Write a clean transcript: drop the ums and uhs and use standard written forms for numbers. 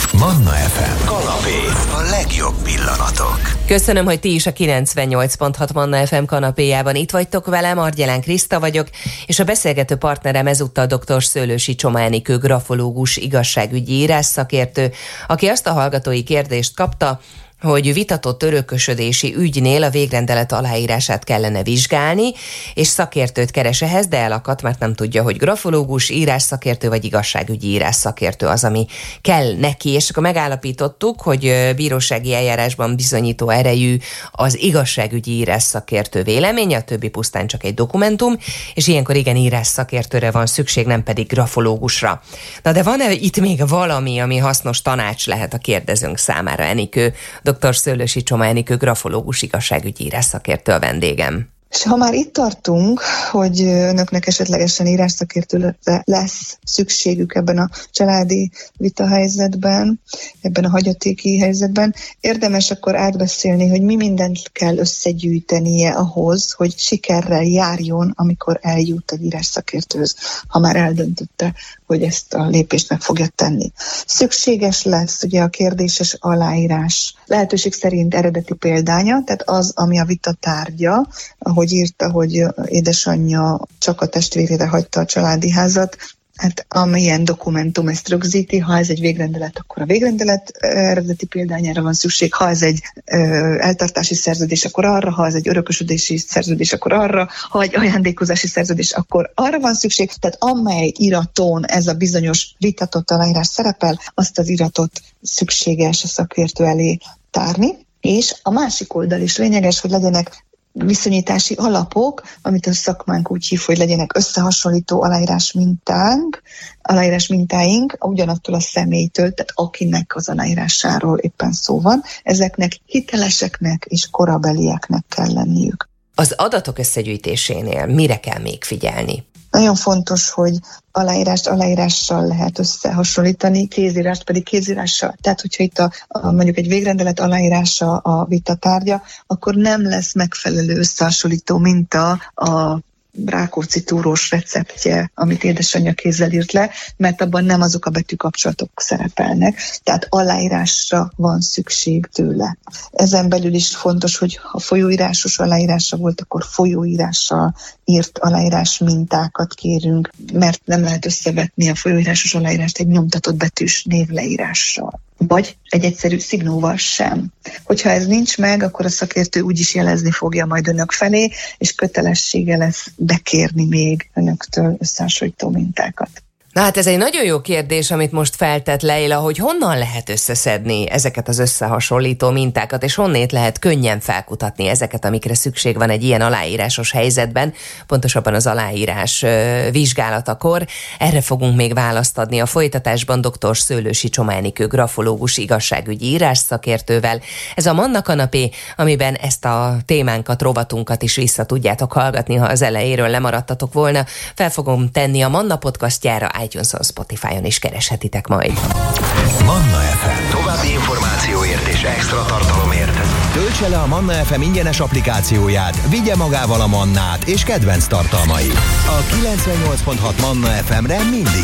Manna FM kanapé, a legjobb pillanatok. Köszönöm, hogy ti is a 98.6 Manna FM kanapéjában itt vagytok velem, Argyelán Kriszta vagyok, és a beszélgető partnerem ezúttal dr. Szőlősi Csoma Enikő grafológus, igazságügyi írásszakértő, aki azt a hallgatói kérdést kapta, hogy vitatott örökösödési ügynél a végrendelet aláírását kellene vizsgálni, és szakértőt keres ehhez, de elakadt, mert nem tudja, hogy grafológus, írásszakértő vagy igazságügyi írásszakértő az, ami kell neki, és akkor megállapítottuk, hogy bírósági eljárásban bizonyító erejű az igazságügyi írásszakértő véleménye, a többi pusztán csak egy dokumentum, és ilyenkor igen, írásszakértőre van szükség, nem pedig grafológusra. Na de van-e itt még valami, ami hasznos tanács lehet a kérdezőnk számára, Enikő? Dr. Szőlősi Csoma Enikő, grafológus, igazságügyi írásszakértő a vendégem. És ha már itt tartunk, hogy önöknek esetlegesen írásszakértőre lesz szükségük ebben a családi vitahelyzetben, ebben a hagyatéki helyzetben, érdemes akkor átbeszélni, hogy mi mindent kell összegyűjtenie ahhoz, hogy sikerrel járjon, amikor eljut egy írásszakértőhöz, ha már eldöntötte, hogy ezt a lépést meg fogja tenni. Szükséges lesz ugye a kérdéses aláírás lehetőség szerint eredeti példánya, tehát az, ami a vita tárgya, ahogy írta, hogy édesanyja csak a testvérére hagyta a családi házat, hát amilyen dokumentum ezt rögzíti, ha ez egy végrendelet, akkor a végrendelet eredeti példányára van szükség, ha ez egy eltartási szerződés, akkor arra, ha ez egy örökösödési szerződés, akkor arra, ha egy ajándékozási szerződés, akkor arra van szükség, tehát amely iraton ez a bizonyos vitatott aláírás szerepel, azt az iratot szükséges a szakértő elé tárni, és a másik oldal is lényeges, hogy legyenek viszonyítási alapok, amit a szakmánk úgy hív, hogy legyenek összehasonlító aláírás mintáink ugyanattól a személytől, tehát akinek az aláírásáról éppen szó van, ezeknek hiteleseknek és korabelieknek kell lenniük. Az adatok összegyűjtésénél mire kell még figyelni? Nagyon fontos, hogy aláírást aláírással lehet összehasonlítani, kézírást pedig kézírással. Tehát, hogyha itt mondjuk egy végrendelet aláírása a vita tárgya, akkor nem lesz megfelelő összehasonlító minta a Rákóczi túrós receptje, amit édesanyja kézzel írt le, mert abban nem azok a betűkapcsolatok szerepelnek, tehát aláírásra van szükség tőle. Ezen belül is fontos, hogy ha folyóírásos aláírása volt, akkor folyóírással írt aláírás mintákat kérünk, mert nem lehet összevetni a folyóírásos aláírást egy nyomtatott betűs névleírással, vagy egy egyszerű szignóval sem. Hogyha ez nincs meg, akkor a szakértő úgyis jelezni fogja majd önök felé, és kötelessége lesz bekérni még önöktől összehasonlító mintákat. Na hát ez egy nagyon jó kérdés, amit most feltett Leila, hogy honnan lehet összeszedni ezeket az összehasonlító mintákat, és honnét lehet könnyen felkutatni ezeket, amikre szükség van egy ilyen aláírásos helyzetben, pontosabban az aláírás vizsgálatakor. Erre fogunk még választ adni a folytatásban dr. Szőlősi Csoma Enikő, grafológus, igazságügyi írásszakértővel. Ez a Manna kanapé, amiben ezt a témánkat, rovatunkat is vissza tudjátok hallgatni, ha az elejéről lemaradtatok volna. Fel fogom tenni a Manna podcastjára, iTunes-on, Spotify-on is kereshetitek majd. Manna FM. További információért és extra tartalomért töltse le a Manna FM ingyenes applikációját, vigye magával a Mannát és kedvenc tartalmait. A 98.6 Manna FM-re mindig